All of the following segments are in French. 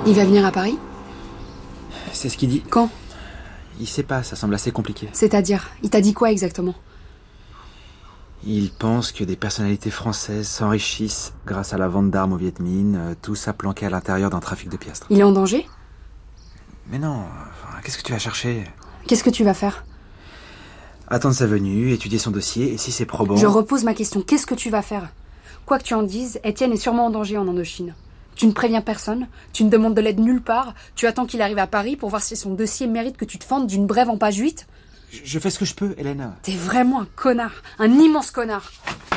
Il va venir à Paris? C'est ce qu'il dit. Quand? Il sait pas, ça semble assez compliqué. C'est-à-dire, il t'a dit quoi exactement? Il pense que des personnalités françaises s'enrichissent grâce à la vente d'armes au Viet Minh, tout ça planqué à l'intérieur d'un trafic de piastres. Il est en danger? Mais non, qu'est-ce que tu vas chercher? Qu'est-ce que tu vas faire? Attendre sa venue, étudier son dossier, et si c'est probant... Je repose ma question, qu'est-ce que tu vas faire? Quoi que tu en dises, Étienne est sûrement en danger en Indochine. Tu ne préviens personne, tu ne demandes de l'aide nulle part, tu attends qu'il arrive à Paris pour voir si son dossier mérite que tu te fendes d'une brève en page 8? Je fais ce que je peux, Hélène. T'es vraiment un connard, un immense connard.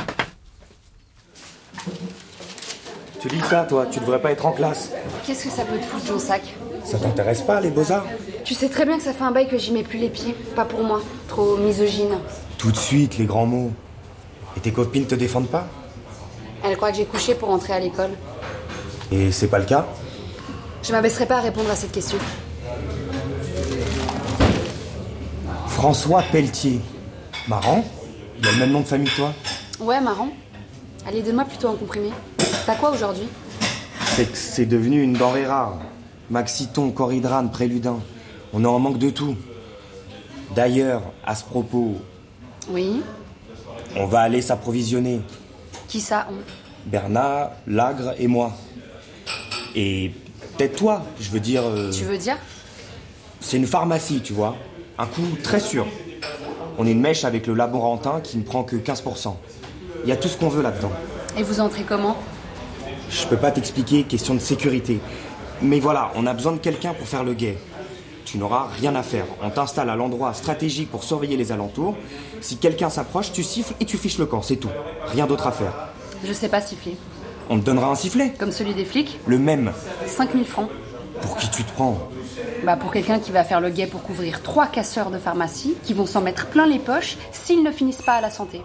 Tu dis ça, toi, tu devrais pas être en classe. Qu'est-ce que ça peut te foutre, Jonsac? Ça t'intéresse pas, les beaux-arts? Tu sais très bien que ça fait un bail que j'y mets plus les pieds, pas pour moi, trop misogyne. Tout de suite, les grands mots. Et tes copines te défendent pas? Elle croit que j'ai couché pour entrer à l'école. Et c'est pas le cas? Je m'abaisserai pas à répondre à cette question. François Pelletier. Marrant. Il a le même nom de famille que toi. Ouais, marrant. Allez, donne-moi plutôt un comprimé. T'as quoi aujourd'hui? C'est que c'est devenu une denrée rare. Maxiton, Coridrane, Préludin. On est en manque de tout. D'ailleurs, à ce propos... Oui? On va aller s'approvisionner. Qui ça, on? Bernard, Lagre et moi. Et peut-être toi, je veux dire... Tu veux dire? C'est une pharmacie, tu vois. Un coût très sûr. On est une mèche avec le laborantin qui ne prend que 15%. Il y a tout ce qu'on veut là-dedans. Et vous entrez comment? Je peux pas t'expliquer, question de sécurité. Mais voilà, on a besoin de quelqu'un pour faire le guet. Tu n'auras rien à faire. On t'installe à l'endroit stratégique pour surveiller les alentours. Si quelqu'un s'approche, tu siffles et tu fiches le camp, c'est tout. Rien d'autre à faire. Je sais pas siffler. On te donnera un sifflet. Comme celui des flics? Le même. 5000 francs. Pour qui tu te prends? Bah pour quelqu'un qui va faire le guet pour couvrir 3 casseurs de pharmacie qui vont s'en mettre plein les poches s'ils ne finissent pas à la santé.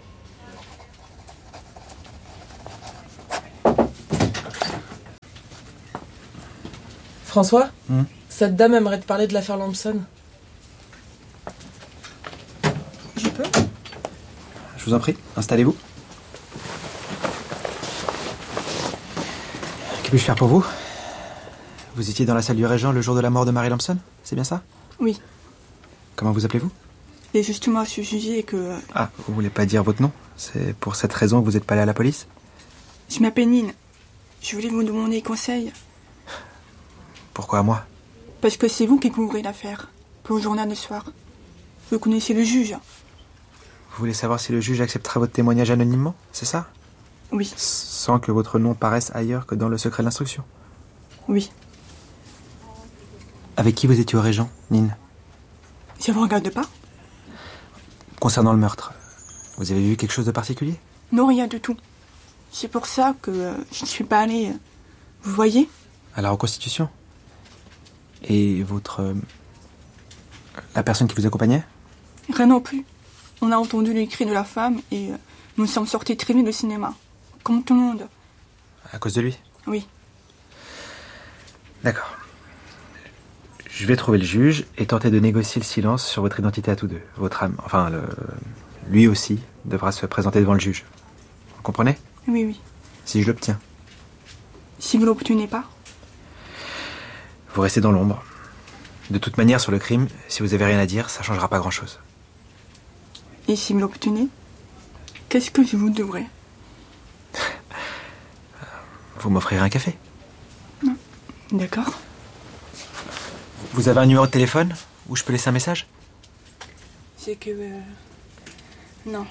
François, cette dame aimerait te parler de l'affaire Lampson. Je peux? Je vous en prie, installez-vous. Que puis-je faire pour vous? Vous étiez dans la salle du Régent le jour de la mort de Mary Lampson, c'est bien ça? Oui. Comment vous appelez-vous? Et justement à ce sujet que... Ah, vous voulez pas dire votre nom? C'est pour cette raison que vous n'êtes pas allé à la police? Je m'appelle Nine. Je voulais vous demander conseil. Pourquoi à moi? Parce que c'est vous qui couvrez l'affaire. Pour le journal de soir. Vous connaissez le juge. Vous voulez savoir si le juge acceptera votre témoignage anonymement, c'est ça? Oui. Sans que votre nom paraisse ailleurs que dans le secret de l'instruction? Oui. Avec qui vous étiez au Régent, Nine? Ça vous regarde pas? Concernant le meurtre, vous avez vu quelque chose de particulier? Non, rien du tout. C'est pour ça que je ne suis pas allée. Vous voyez? À la reconstitution? Et votre... la personne qui vous accompagnait? Rien non plus. On a entendu les cris de la femme et nous sommes sortis très vite du cinéma. Comme tout le monde. À cause de lui? Oui. D'accord. Je vais trouver le juge et tenter de négocier le silence sur votre identité à tous deux. Votre âme, enfin, lui aussi, devra se présenter devant le juge. Vous comprenez? Oui, oui. Si je l'obtiens. Si vous l'obtenez pas? Vous restez dans l'ombre. De toute manière, sur le crime, si vous avez rien à dire, ça changera pas grand-chose. Et si vous l'obtenez, qu'est-ce que je vous devrais? Vous m'offrirez un café. D'accord. Vous avez un numéro de téléphone où je peux laisser un message? C'est que... Non.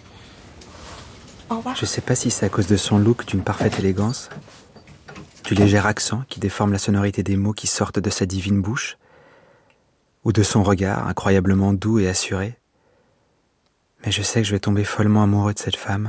Au revoir. Je sais pas si c'est à cause de son look d'une parfaite élégance, du léger accent qui déforme la sonorité des mots qui sortent de sa divine bouche, ou de son regard incroyablement doux et assuré. Mais je sais que je vais tomber follement amoureux de cette femme.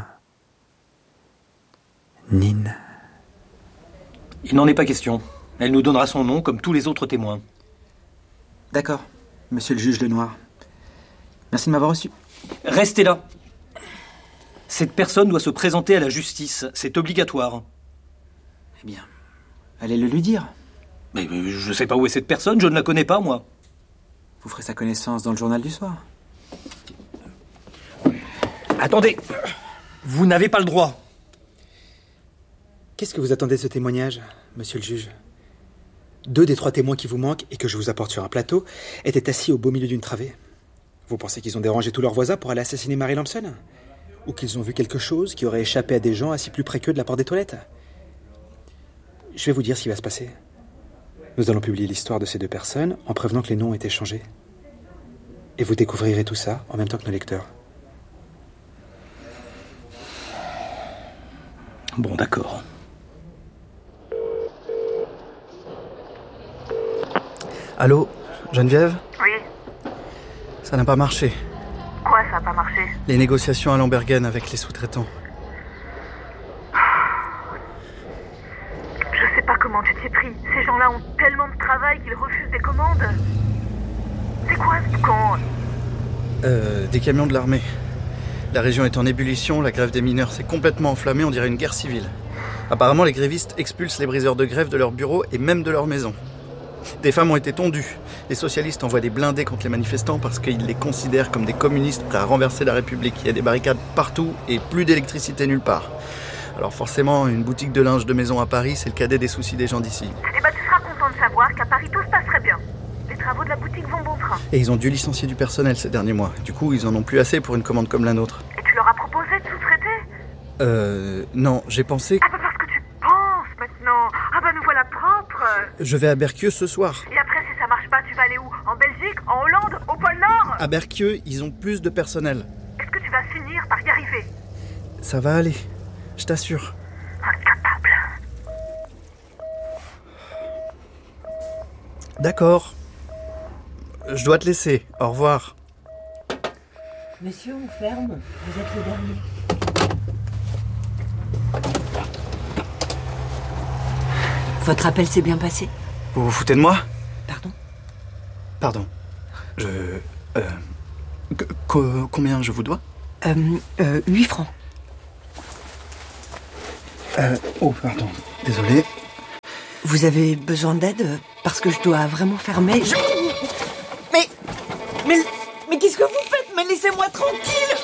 Nine. Il n'en est pas question. Elle nous donnera son nom comme tous les autres témoins. D'accord, monsieur le juge Lenoir. Merci de m'avoir reçu. Restez là. Cette personne doit se présenter à la justice. C'est obligatoire. Eh bien, allez le lui dire. Mais je ne sais pas où est cette personne, je ne la connais pas, moi. Vous ferez sa connaissance dans le journal du soir. Attendez. Vous n'avez pas le droit. Qu'est-ce que vous attendez de ce témoignage, monsieur le juge? 2 des 3 témoins qui vous manquent et que je vous apporte sur un plateau étaient assis au beau milieu d'une travée. Vous pensez qu'ils ont dérangé tous leurs voisins pour aller assassiner Mary Lampson? Ou qu'ils ont vu quelque chose qui aurait échappé à des gens assis plus près qu'eux de la porte des toilettes? Je vais vous dire ce qui va se passer. Nous allons publier l'histoire de ces 2 personnes en prévenant que les noms ont été changés. Et vous découvrirez tout ça en même temps que nos lecteurs. Bon, d'accord. Allô, Geneviève? Oui. Ça n'a pas marché. Quoi, ça n'a pas marché? Les négociations à Lambergen avec les sous-traitants. Je sais pas comment tu t'y es pris. Ces gens-là ont tellement de travail qu'ils refusent des commandes. C'est quoi ce camp? Des camions de l'armée. La région est en ébullition, la grève des mineurs s'est complètement enflammée, on dirait une guerre civile. Apparemment, les grévistes expulsent les briseurs de grève de leurs bureaux et même de leurs maisons. Des femmes ont été tondues. Les socialistes envoient des blindés contre les manifestants parce qu'ils les considèrent comme des communistes prêts à renverser la République. Il y a des barricades partout et plus d'électricité nulle part. Alors forcément, une boutique de linge de maison à Paris, c'est le cadet des soucis des gens d'ici. Eh ben, tu seras content de savoir qu'à Paris, tout se passerait bien. Les travaux de la boutique vont bon train. Et ils ont dû licencier du personnel ces derniers mois. Du coup, ils en ont plus assez pour une commande comme la nôtre. Et tu leur as proposé de sous-traiter? Non, j'ai pensé... Ah bah parce que tu penses maintenant. Ah bah nous voilà propres. Je vais à Berkieux ce soir. Et après, si ça marche pas, tu vas aller où? En Belgique? En Hollande? Au pôle Nord? À Berkieux, ils ont plus de personnel. Est-ce que tu vas finir par y arriver? Ça va aller, je t'assure. Incapable. D'accord. Je dois te laisser. Au revoir. Monsieur, on ferme. Vous êtes le dernier. Votre appel s'est bien passé? Vous vous foutez de moi? Pardon? Pardon. Combien je vous dois? 8 francs. Oh, pardon. Désolé. Vous avez besoin d'aide? Parce que je dois vraiment fermer. Mais qu'est-ce que vous faites? Mais laissez-moi tranquille!